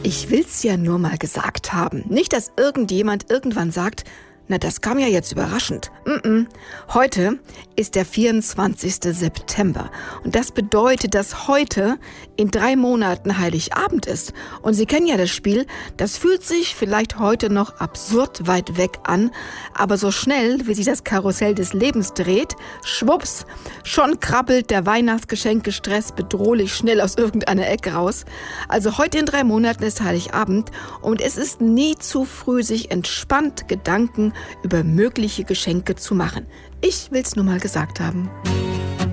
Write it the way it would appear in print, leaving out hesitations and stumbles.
Ich will's ja nur mal gesagt haben. Nicht, dass irgendjemand irgendwann sagt, na, das kam ja jetzt überraschend. Heute ist der 24. September. Und das bedeutet, dass heute in 3 Monaten Heiligabend ist. Und Sie kennen ja das Spiel. Das fühlt sich vielleicht heute noch absurd weit weg an. Aber so schnell, wie sich das Karussell des Lebens dreht, schwupps, schon krabbelt der Weihnachtsgeschenkestress bedrohlich schnell aus irgendeiner Ecke raus. Also heute in 3 Monaten ist Heiligabend. Und es ist nie zu früh, sich entspannt Gedanken über mögliche Geschenke zu machen. Ich will's nur mal gesagt haben.